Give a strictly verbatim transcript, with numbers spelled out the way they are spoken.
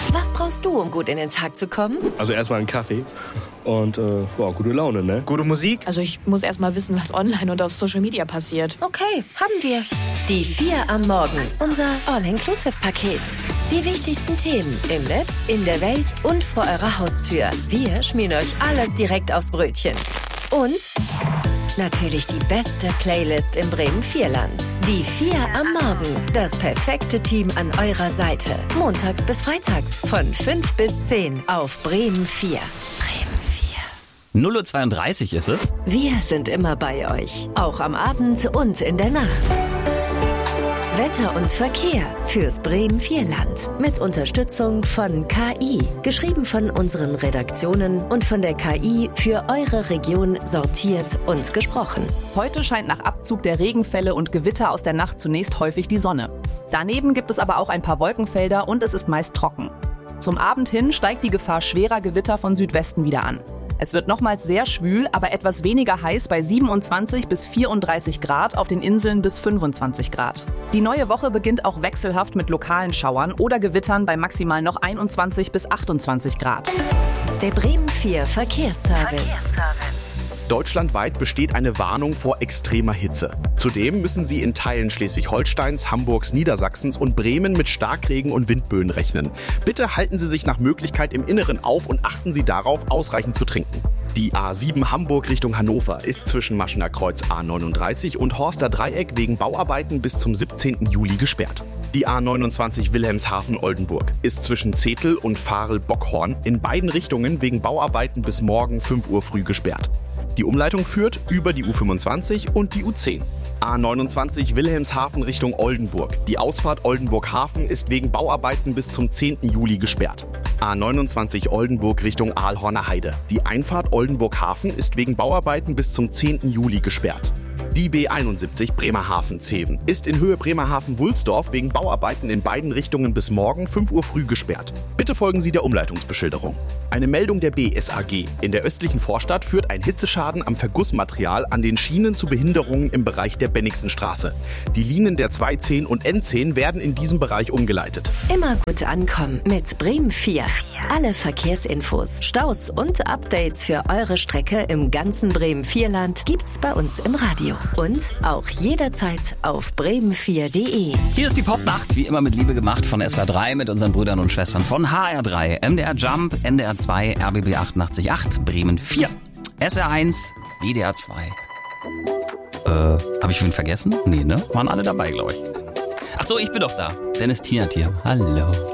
Was brauchst du, um gut in den Tag zu kommen? Also erstmal einen Kaffee und äh, ja, gute Laune, ne? Gute Musik? Also ich muss erstmal wissen, was online und auf Social Media passiert. Okay, haben wir. Die vier am Morgen, unser All-Inclusive-Paket. Die wichtigsten Themen im Netz, in der Welt und vor eurer Haustür. Wir schmieren euch alles direkt aufs Brötchen. Und natürlich die beste Playlist im Bremen-Vierland. Die vier am Morgen. Das perfekte Team an eurer Seite. Montags bis freitags von fünf bis zehn auf Bremen vier. Bremen vier. null Uhr zweiunddreißig ist es. Wir sind immer bei euch. Auch am Abend und in der Nacht. Wetter und Verkehr fürs Bremen-Vierland. Mit Unterstützung von K I. Geschrieben von unseren Redaktionen und von der K I für eure Region sortiert und gesprochen. Heute scheint nach Abzug der Regenfälle und Gewitter aus der Nacht zunächst häufig die Sonne. Daneben gibt es aber auch ein paar Wolkenfelder und es ist meist trocken. Zum Abend hin steigt die Gefahr schwerer Gewitter von Südwesten wieder an. Es wird nochmals sehr schwül, aber etwas weniger heiß bei siebenundzwanzig bis vierunddreißig Grad, auf den Inseln bis fünfundzwanzig Grad. Die neue Woche beginnt auch wechselhaft mit lokalen Schauern oder Gewittern bei maximal noch einundzwanzig bis achtundzwanzig Grad. Der Bremen vier Verkehrsservice. Verkehrsservice. Deutschlandweit besteht eine Warnung vor extremer Hitze. Zudem müssen Sie in Teilen Schleswig-Holsteins, Hamburgs, Niedersachsens und Bremen mit Starkregen und Windböen rechnen. Bitte halten Sie sich nach Möglichkeit im Inneren auf und achten Sie darauf, ausreichend zu trinken. Die A sieben Hamburg Richtung Hannover ist zwischen Maschener Kreuz A neununddreißig und Horster Dreieck wegen Bauarbeiten bis zum siebzehnten Juli gesperrt. Die A neunundzwanzig Wilhelmshaven-Oldenburg ist zwischen Zetel und Vahrl-Bockhorn in beiden Richtungen wegen Bauarbeiten bis morgen fünf Uhr früh gesperrt. Die Umleitung führt über die U fünfundzwanzig und die U zehn. A neunundzwanzig Wilhelmshaven Richtung Oldenburg. Die Ausfahrt Oldenburg-Hafen ist wegen Bauarbeiten bis zum zehnten Juli gesperrt. A neunundzwanzig Oldenburg Richtung Aalhorner Heide. Die Einfahrt Oldenburg-Hafen ist wegen Bauarbeiten bis zum zehnten Juli gesperrt. Die B einundsiebzig Bremerhaven-Zeven ist in Höhe Bremerhaven-Wulsdorf wegen Bauarbeiten in beiden Richtungen bis morgen fünf Uhr früh gesperrt. Bitte folgen Sie der Umleitungsbeschilderung. Eine Meldung der B S A G. In der östlichen Vorstadt führt ein Hitzeschaden am Vergussmaterial an den Schienen zu Behinderungen im Bereich der Bennigsenstraße. Die Linien der zwei zehn und N zehn werden in diesem Bereich umgeleitet. Immer gut ankommen mit Bremen vier. Alle Verkehrsinfos, Staus und Updates für eure Strecke im ganzen Bremen-Vierland gibt's bei uns im Radio. Und auch jederzeit auf bremen vier punkt de. Hier ist die Popnacht, wie immer mit Liebe gemacht von S W R drei mit unseren Brüdern und Schwestern von H R drei, M D R Jump, N D R zwei, R B B achtundachtzig Komma acht, Bremen vier, S R eins, W D R zwei. Äh, hab ich wen vergessen? Nee, ne? Waren alle dabei, glaube ich. Ach so, ich bin doch da. Dennis Tiernat hier. Hallo.